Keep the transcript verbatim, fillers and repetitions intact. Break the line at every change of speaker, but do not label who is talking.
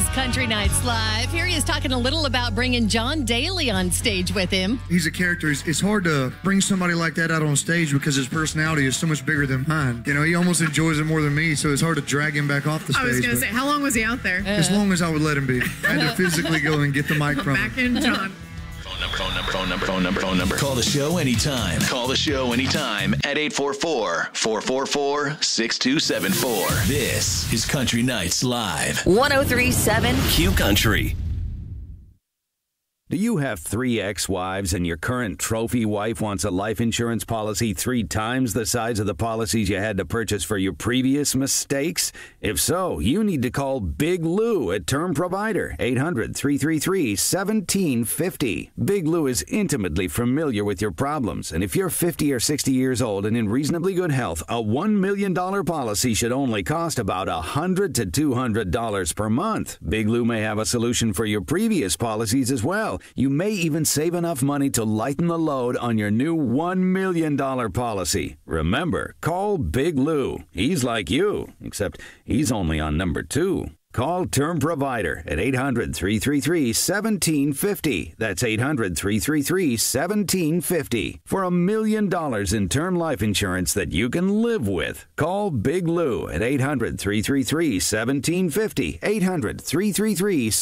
Country Nights Live. Here he is talking a little about bringing John Daly on stage with him.
He's a character. It's, it's hard to bring somebody like that out on stage because his personality is so much bigger than mine. You know, he almost enjoys it more than me, so it's hard to drag him back off the stage.
I was going to say, how long was he out there?
As long as I would let him be. I had to physically go and get the mic from him.
Back in, John.
Phone number, phone number, phone number, phone number, phone number. Call the show anytime. Call the show anytime at eight four four, four four four, six two seven four. This is Country Nights Live.
one oh three point seven
Q Country.
Do you have three ex-wives and your current trophy wife wants a life insurance policy three times the size of the policies you had to purchase for your previous mistakes? If so, you need to call Big Lou at Term Provider, eight hundred, three three three, one seven five zero. Big Lou is intimately familiar with your problems, and if you're fifty or sixty years old and in reasonably good health, a one million dollars policy should only cost about one hundred to two hundred dollars per month. Big Lou may have a solution for your previous policies as well. You may even save enough money to lighten the load on your new one million dollars policy. Remember, call Big Lou. He's like you, except he's only on number two. Call Term Provider at eight hundred, three three three, one seven five zero. That's eight hundred, three three three, one seven five zero. For a million dollars in term life insurance that you can live with. Call Big Lou at eight hundred, three three three, one seven five zero. eight hundred, three three three,